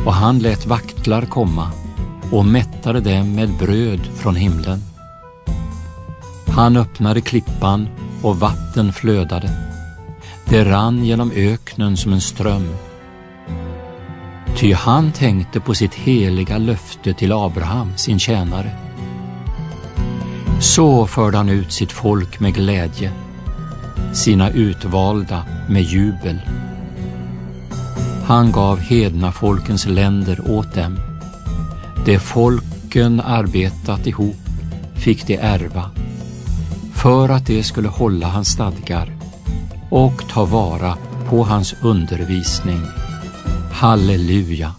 och han lät vaktlar komma och mättade dem med bröd från himlen. Han öppnade klippan och vatten flödade. Det rann genom öknen som en ström. Ty han tänkte på sitt heliga löfte till Abraham, sin tjänare. Så förde han ut sitt folk med glädje, sina utvalda med jubel. Han gav hedna folkens länder åt dem. Det folken arbetat ihop fick de ärva, för att de skulle hålla hans stadgar och ta vara på hans undervisning. Halleluja!